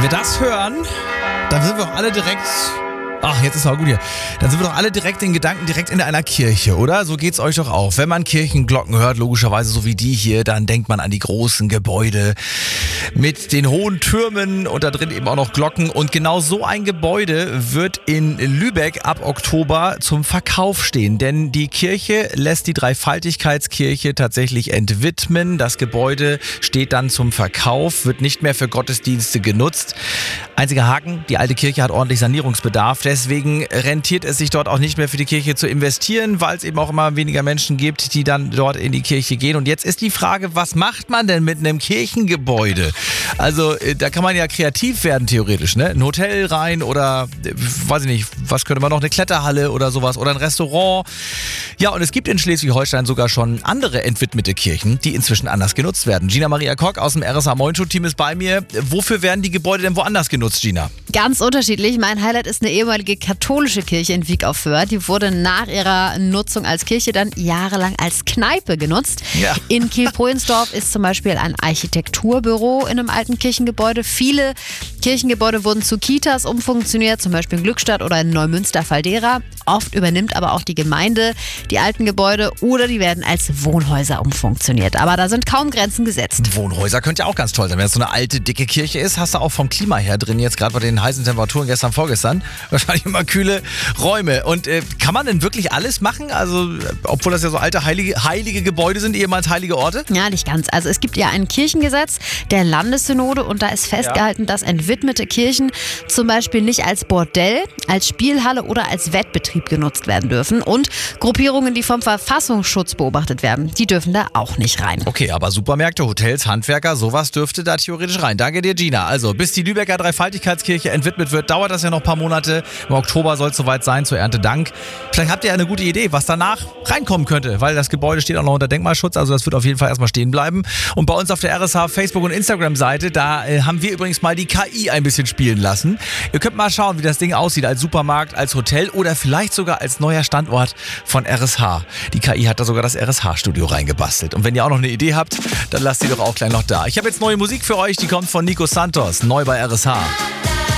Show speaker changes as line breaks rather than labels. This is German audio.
wir das hören, dann sind wir doch alle direkt... Ach, jetzt ist auch gut hier. Dann sind wir doch alle direkt in Gedanken direkt in einer Kirche, oder? So geht's euch doch auch. Wenn man Kirchenglocken hört, logischerweise so wie die hier, dann denkt man an die großen Gebäude mit den hohen Türmen und da drin eben auch noch Glocken. Und genau so ein Gebäude wird in Lübeck ab Oktober zum Verkauf stehen. Denn die Kirche lässt die Dreifaltigkeitskirche tatsächlich entwidmen. Das Gebäude steht dann zum Verkauf, wird nicht mehr für Gottesdienste genutzt. Einziger Haken, die alte Kirche hat ordentlich Sanierungsbedarf. Deswegen rentiert es sich dort auch nicht mehr für die Kirche zu investieren, weil es eben auch immer weniger Menschen gibt, die dann dort in die Kirche gehen. Und jetzt ist die Frage, was macht man denn mit einem Kirchengebäude? Also da kann man ja kreativ werden theoretisch, ne? Ein Hotel rein oder, weiß ich nicht, was könnte man noch, eine Kletterhalle oder sowas oder ein Restaurant. Ja, und es gibt in Schleswig-Holstein sogar schon andere entwidmete Kirchen, die inzwischen anders genutzt werden. Gina Maria Kock aus dem RSH Moin Show Team ist bei mir. Wofür werden die Gebäude denn woanders genutzt, Gina?
Ganz unterschiedlich. Mein Highlight ist eine ehemalige katholische Kirche in Wiek auf Föhr. Die wurde nach ihrer Nutzung als Kirche dann jahrelang als Kneipe genutzt. Ja. In Kiel-Prohensdorf ist zum Beispiel ein Architekturbüro in einem alten Kirchengebäude. Viele Kirchengebäude wurden zu Kitas umfunktioniert, zum Beispiel in Glückstadt oder in Neumünster-Faldera. Oft übernimmt aber auch die Gemeinde die alten Gebäude oder die werden als Wohnhäuser umfunktioniert. Aber da sind kaum Grenzen gesetzt.
Wohnhäuser könnte ja auch ganz toll sein. Wenn es so eine alte, dicke Kirche ist, hast du auch vom Klima her drin, jetzt gerade bei den heißen Temperaturen gestern, vorgestern, wahrscheinlich immer kühle Räume. Und kann man denn wirklich alles machen? Also, obwohl das ja so alte, heilige Gebäude sind, ehemals heilige Orte?
Ja, nicht ganz. Also es gibt ja ein Kirchengesetz der Landessynode und da ist festgehalten, dass entwidmete Kirchen zum Beispiel nicht als Bordell, als Spielhalle oder als Wettbetrieb genutzt werden dürfen. Und Gruppierungen, die vom Verfassungsschutz beobachtet werden, die dürfen da auch nicht rein.
Okay, aber Supermärkte, Hotels, Handwerker, sowas dürfte da theoretisch rein. Danke dir, Gina. Also, bis die Lübecker Dreifaltigkeitskirche entwidmet wird, dauert das ja noch ein paar Monate. Im Oktober soll es soweit sein, zur Erntedank. Vielleicht habt ihr eine gute Idee, was danach reinkommen könnte, weil das Gebäude steht auch noch unter Denkmalschutz, also das wird auf jeden Fall erstmal stehen bleiben. Und bei uns auf der RSH Facebook- und Instagram-Seite, da haben wir übrigens mal die KI ein bisschen spielen lassen. Ihr könnt mal schauen, wie das Ding aussieht, als Supermarkt, als Hotel oder vielleicht sogar als neuer Standort von RSH. Die KI hat da sogar das RSH-Studio reingebastelt. Und wenn ihr auch noch eine Idee habt, dann lasst sie doch auch gleich noch da. Ich habe jetzt neue Musik für euch, die kommt von Nico Santos, neu bei RSH.